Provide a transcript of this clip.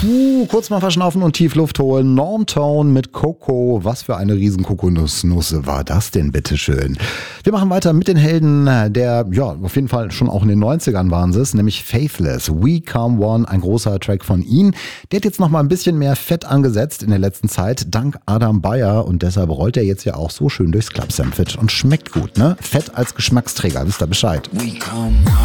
Kurz mal verschnaufen und tief Luft holen. Normtone mit Coco. Was für eine riesen Kokosnusse war das denn, bitteschön? Wir machen weiter mit den Helden der, ja, auf jeden Fall schon auch in den 90ern waren es, nämlich Faithless. We Come One, ein großer Track von ihnen. Der hat jetzt noch mal ein bisschen mehr Fett angesetzt in der letzten Zeit, dank Adam Beyer. Und deshalb rollt er jetzt ja auch so schön durchs Club Sandwich und schmeckt gut, ne? Fett als Geschmacksträger, wisst ihr Bescheid.